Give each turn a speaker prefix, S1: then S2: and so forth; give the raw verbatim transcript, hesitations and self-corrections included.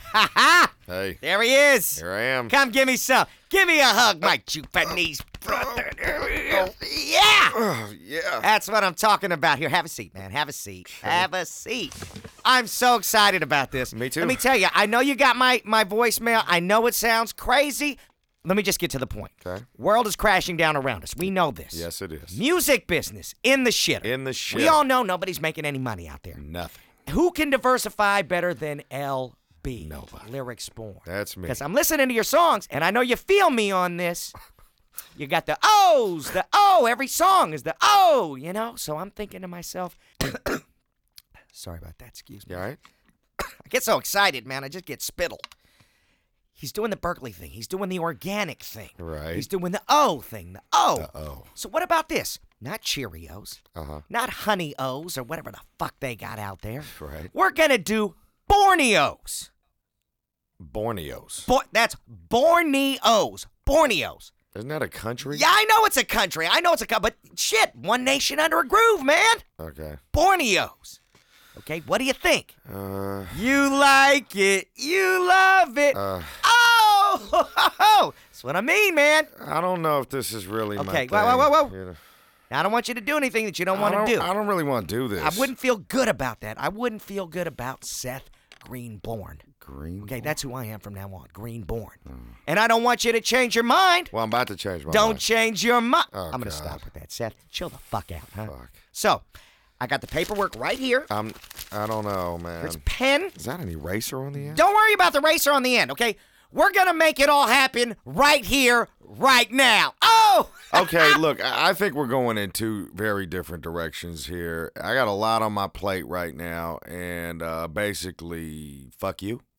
S1: Ha ha!
S2: Hey.
S1: There he is.
S2: Here I am.
S1: Come give me some. Give me a hug, my Japanese brother. Yeah!
S2: Oh, yeah.
S1: That's what I'm talking about. Here, have a seat, man. Have a seat. Have a seat. I'm so excited about this.
S2: Me too.
S1: Let me tell you, I know you got my, my voicemail. I know it sounds crazy. Let me just get to the point.
S2: Okay.
S1: World is crashing down around us. We know this.
S2: Yes, it is.
S1: Music business in the shit.
S2: In the shit.
S1: We all know nobody's making any money out there.
S2: Nothing.
S1: Who can diversify better than L B?
S2: Nobody.
S1: Lyrics Born.
S2: That's me.
S1: Because I'm listening to your songs, and I know you feel me on this. You got the O's, the O. Every song is the O, you know? So I'm thinking to myself, sorry about that, excuse me.
S2: You all right?
S1: I get so excited, man. I just get spittle. He's doing the Berkeley thing. He's doing the organic thing.
S2: Right.
S1: He's doing the O thing, the O.
S2: The O.
S1: So what about this? Not Cheerios.
S2: Uh-huh.
S1: Not Honey O's or whatever the fuck they got out there.
S2: Right.
S1: We're going to do Borneos.
S2: Borneos.
S1: Bo- that's Borneos. Borneos.
S2: Isn't that a country?
S1: Yeah, I know it's a country. I know it's a country. But shit, one nation under a groove, man.
S2: Okay.
S1: Borneos. Okay, what do you think?
S2: Uh.
S1: You like it. You love it.
S2: Uh.
S1: Oh, that's what I mean, man.
S2: I don't know if this is really my
S1: Okay,
S2: thing.
S1: whoa, whoa, whoa, whoa.
S2: You know.
S1: Now, I don't want you to do anything that you don't
S2: I
S1: want
S2: don't-
S1: to do.
S2: I don't really want to do this.
S1: I wouldn't feel good about that. I wouldn't feel good about Seth Greenborn.
S2: Green.
S1: Okay, that's who I am from now on, Greenborn. And I don't want you to change your mind.
S2: Well, I'm about to change my
S1: Don't
S2: mind.
S1: change your mind.
S2: Oh,
S1: I'm going to
S2: God.
S1: stop with that, Seth. Chill the fuck out, huh?
S2: Fuck.
S1: So, I got the paperwork right here.
S2: I'm. I don't know, man.
S1: Here's a pen.
S2: Is that an eraser on the end?
S1: Don't worry about the racer on the end, okay? We're going to make it all happen right here, right now. Oh!
S2: Okay, look, I I think we're going in two very different directions here. I got a lot on my plate right now, and uh, basically, fuck you.